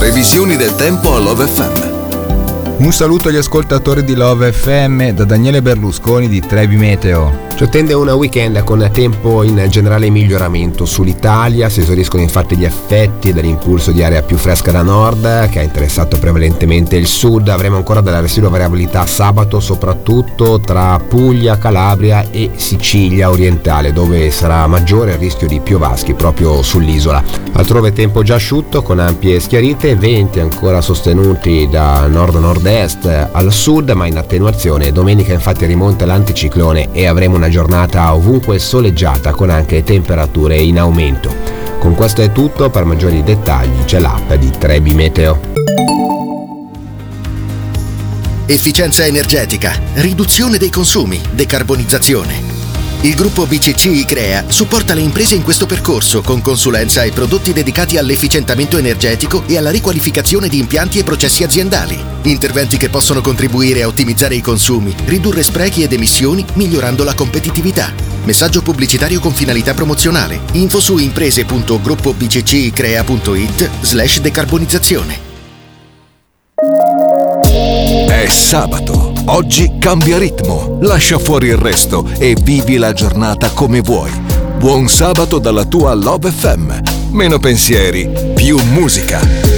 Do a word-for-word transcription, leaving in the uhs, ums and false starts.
Previsioni del tempo a Love F M. Un saluto agli ascoltatori di Love F M da Daniele Berlusconi di Trebi Meteo. Ci attende un weekend con tempo in generale miglioramento sull'Italia. Si esauriscono infatti gli effetti dell'impulso di aria più fresca da nord che ha interessato prevalentemente il sud. Avremo ancora della residua variabilità sabato, soprattutto tra Puglia, Calabria e Sicilia orientale, dove sarà maggiore il rischio di piovaschi proprio sull'isola. Altrove tempo già asciutto con ampie schiarite, venti ancora sostenuti da nord-nord-est al sud, ma in attenuazione. Domenica infatti rimonta l'anticiclone e avremo una giornata ovunque soleggiata con anche temperature in aumento. Con questo è tutto, per maggiori dettagli c'è l'app di Trebi Meteo. Efficienza energetica, riduzione dei consumi, decarbonizzazione. Il gruppo B C C I-Crea supporta le imprese in questo percorso con consulenza e prodotti dedicati all'efficientamento energetico e alla riqualificazione di impianti e processi aziendali. Interventi che possono contribuire a ottimizzare i consumi, ridurre sprechi ed emissioni, migliorando la competitività. Messaggio pubblicitario con finalità promozionale. Info su imprese punto gruppo b c c i crea punto i t slash decarbonizzazione. È sabato. Oggi cambia ritmo, lascia fuori il resto e vivi la giornata come vuoi. Buon sabato dalla tua Love F M. Meno pensieri, più musica.